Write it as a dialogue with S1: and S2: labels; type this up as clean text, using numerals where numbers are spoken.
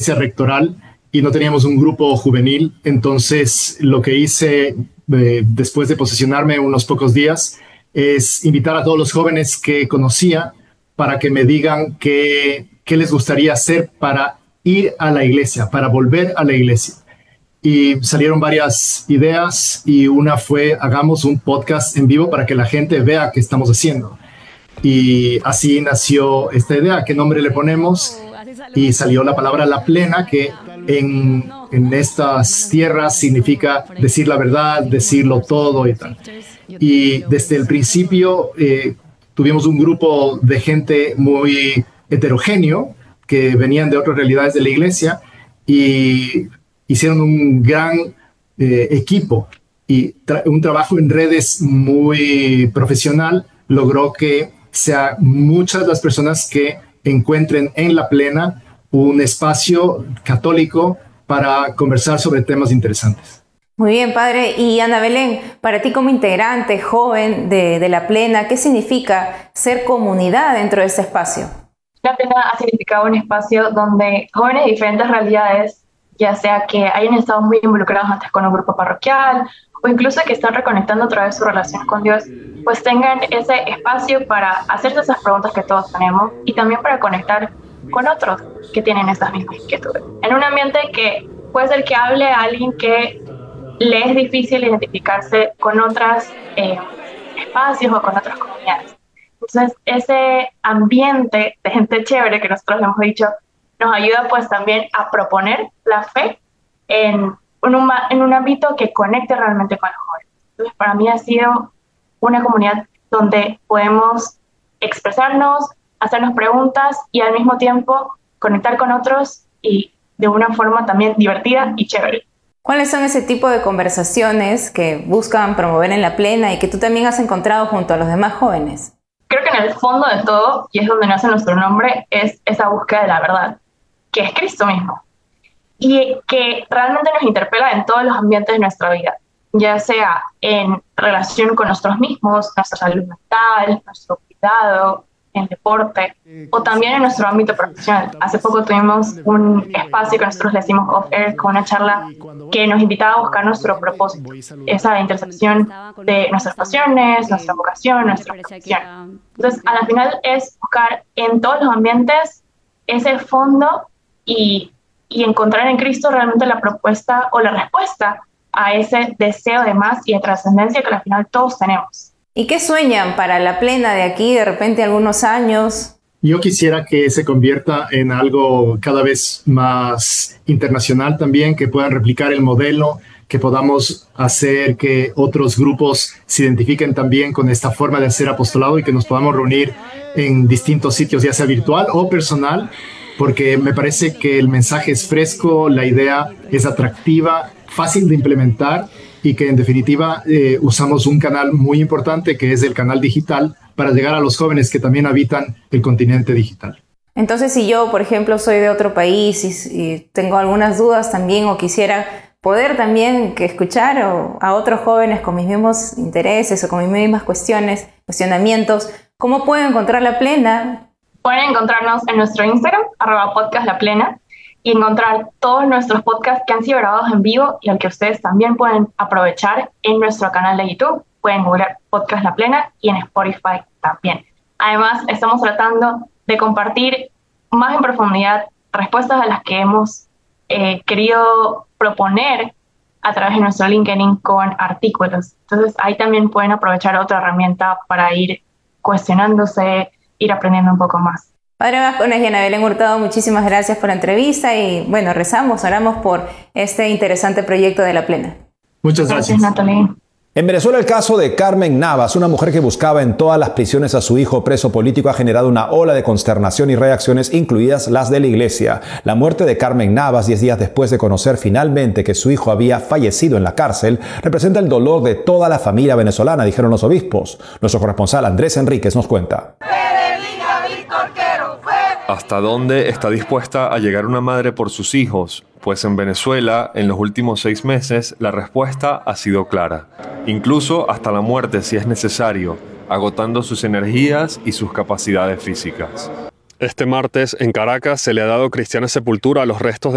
S1: conferencia rectoral y no teníamos un grupo juvenil. Entonces, lo que hice después de posicionarme unos pocos días es invitar a todos los jóvenes que conocía para que me digan qué les gustaría hacer para ir a la iglesia, para volver a la iglesia. Y salieron varias ideas y una fue: hagamos un podcast en vivo para que la gente vea qué estamos haciendo. Y así nació esta idea: ¿qué nombre le ponemos? Y salió la palabra La Plena, que en estas tierras significa decir la verdad, decirlo todo y tal. Y desde el principio tuvimos un grupo de gente muy heterogéneo que venían de otras realidades de la iglesia y hicieron un gran equipo, y un trabajo en redes muy profesional logró que sean muchas las personas que encuentren en La Plena un espacio católico para conversar sobre temas interesantes.
S2: Muy bien, padre. Y Ana Belén, para ti como integrante joven de La Plena, ¿qué significa ser comunidad dentro de ese espacio?
S3: La Plena ha significado un espacio donde jóvenes de diferentes realidades, ya sea que hayan estado muy involucrados antes con un grupo parroquial o incluso que están reconectando otra vez su relación con Dios, pues tengan ese espacio para hacerse esas preguntas que todos tenemos y también para conectar con otros que tienen esas mismas inquietudes. En un ambiente que puede ser que hable a alguien que le es difícil identificarse con otros espacios o con otras comunidades. Entonces, ese ambiente de gente chévere que nosotros le hemos dicho nos ayuda pues también a proponer la fe en un ámbito que conecte realmente con los jóvenes. Entonces, para mí ha sido una comunidad donde podemos expresarnos, hacernos preguntas y al mismo tiempo conectar con otros y de una forma también divertida y chévere.
S2: ¿Cuáles son ese tipo de conversaciones que buscan promover en La Plena y que tú también has encontrado junto a los demás jóvenes?
S3: Creo que en el fondo de todo, y es donde nace nuestro nombre, es esa búsqueda de la verdad, que es Cristo mismo, y que realmente nos interpela en todos los ambientes de nuestra vida, ya sea en relación con nosotros mismos, nuestra salud mental, nuestro cuidado, en deporte, o también en nuestro ámbito profesional. Hace poco tuvimos un espacio que nosotros le decimos off-air, con una charla que nos invitaba a buscar nuestro propósito, esa intersección de nuestras pasiones, nuestra vocación, nuestra profesión. Entonces, a la final es buscar en todos los ambientes ese fondo y encontrar en Cristo realmente la propuesta o la respuesta a ese deseo de más y de trascendencia que al final todos tenemos.
S2: ¿Y qué sueñan para La Plena de aquí, de repente, algunos años?
S1: Yo quisiera que se convierta en algo cada vez más internacional también, que puedan replicar el modelo, que podamos hacer que otros grupos se identifiquen también con esta forma de hacer apostolado y que nos podamos reunir en distintos sitios, ya sea virtual o personal, porque me parece que el mensaje es fresco, la idea es atractiva, fácil de implementar, y que en definitiva usamos un canal muy importante que es el canal digital para llegar a los jóvenes que también habitan el continente digital.
S2: Entonces, si yo, por ejemplo, soy de otro país y tengo algunas dudas también, o quisiera poder también escuchar a otros jóvenes con mis mismos intereses o con mis mismas cuestionamientos, ¿cómo puedo encontrar La Plena?
S3: Pueden encontrarnos en nuestro Instagram, @podcastlaplena, y encontrar todos nuestros podcasts que han sido grabados en vivo y al que ustedes también pueden aprovechar en nuestro canal de YouTube. Pueden googlear Podcast La Plena y en Spotify también. Además, estamos tratando de compartir más en profundidad respuestas a las que hemos querido proponer a través de nuestro LinkedIn con artículos. Entonces, ahí también pueden aprovechar otra herramienta para ir cuestionándose, ir aprendiendo un poco más.
S2: Padre Vascones y Ana Belén Hurtado, muchísimas gracias por la entrevista y bueno, oramos por este interesante proyecto de La Plena.
S1: Muchas gracias.
S3: Natalie.
S4: En Venezuela, el caso de Carmen Navas, una mujer que buscaba en todas las prisiones a su hijo preso político, ha generado una ola de consternación y reacciones, incluidas las de la Iglesia. La muerte de Carmen Navas, 10 días después de conocer finalmente que su hijo había fallecido en la cárcel, representa el dolor de toda la familia venezolana, dijeron los obispos. Nuestro corresponsal Andrés Enríquez nos cuenta.
S5: ¿Hasta dónde está dispuesta a llegar una madre por sus hijos? Pues en Venezuela, en los últimos 6 meses, la respuesta ha sido clara. Incluso hasta la muerte si es necesario, agotando sus energías y sus capacidades físicas.
S6: Este martes, en Caracas, se le ha dado cristiana sepultura a los restos de